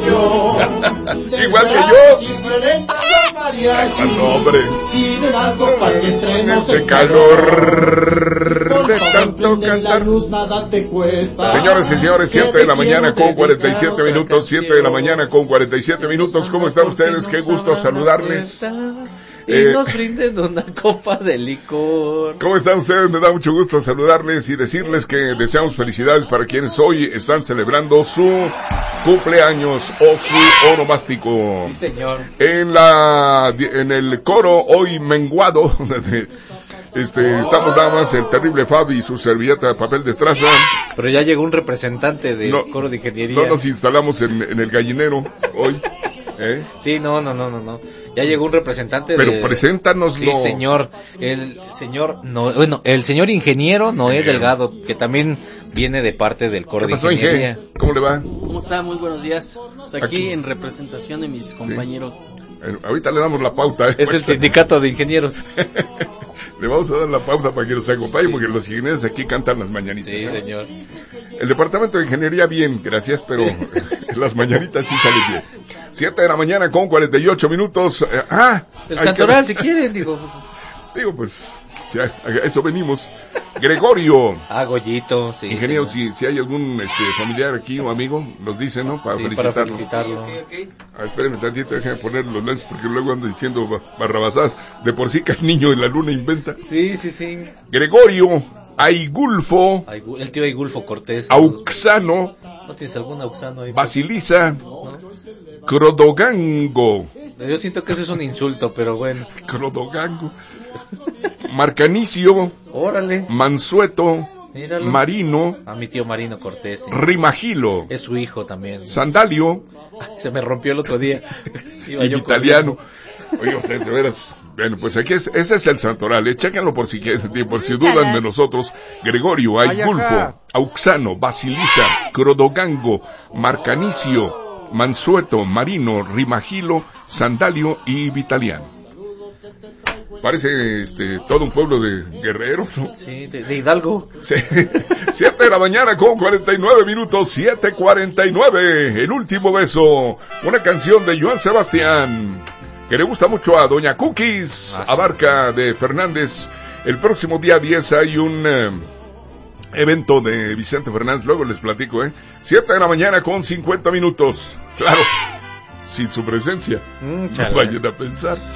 yo. Igual que yo. ¿Qué pasó, hombre? Piden algo para que estrenos Este calor de tanto cantar. Nada te cuesta. Señores y señores, 7 de la mañana con 47 minutos, 7 de la mañana con 47 minutos. ¿Cómo están ustedes? Qué gusto saludarles. Y nos brinden una copa de licor. ¿Cómo están ustedes? Me da mucho gusto saludarles y decirles que deseamos felicidades para quienes hoy están celebrando su cumpleaños o su onomástico. Sí, señor. En el coro hoy menguado, estamos nada más el terrible Fabi y su servilleta de papel de estraza. Pero ya llegó un representante del coro de ingeniería. No nos instalamos en el gallinero hoy. Sí, no. Ya llegó un representante. Pero preséntanoslo. Sí, señor. El señor ingeniero Noé Delgado, que también viene de parte del coro de ingeniería. ¿Cómo le va? ¿Cómo está? Muy buenos días. Aquí en representación de mis compañeros. Sí. Ahorita le damos la pauta. Es el sindicato de ingenieros. Le vamos a dar la pauta para que nos acompañe, porque los ingenieros aquí cantan las mañanitas. Sí, señor. El departamento de ingeniería bien, gracias, pero las mañanitas sí salen bien. 7 de la mañana con 48 minutos. El santoral, si quieres, digo, pues, ya, a eso venimos. Gregorio. Goyito, sí. Ingeniero, si hay algún familiar aquí o amigo, nos dice, ¿no? Para felicitarlo. Okay. Espérenme tantito, déjenme poner los lentes, porque luego ando diciendo barrabasadas. De por sí que el niño en la luna inventa. Sí. Gregorio, Aigulfo. El tío Aigulfo Cortés. Auxano. ¿No tienes algún Auxano ahí? Basilisa. ¿No? Crodogango. Yo siento que eso es un insulto, pero bueno. Crodogango. Marcanicio. Órale. Mansueto. Míralo. Marino. A mi tío Marino Cortés. Sí. Rimagilo. Es su hijo también. Sandalio. Se me rompió el otro día. Iba yo italiano. Oye, usted, de veras. Bueno, pues aquí ese es el santoral, chéquenlo por si dudan de nosotros. Gregorio, Aigulfo, Auxano, Basilisa, Crodogango, Marcanicio, Mansueto, Marino, Rimagilo, Sandalio y Vitaliano. Parece todo un pueblo de guerreros, ¿no? Sí, de Hidalgo. Sí. 7 de la mañana con 49 minutos, 7:49. El último beso, una canción de Joan Sebastián, que le gusta mucho a Doña Cookies, Abarca de Fernández. El próximo día 10 hay un evento de Vicente Fernández, luego les platico, 7 de la mañana con 50 minutos. Claro, sin su presencia, no vayan a pensar.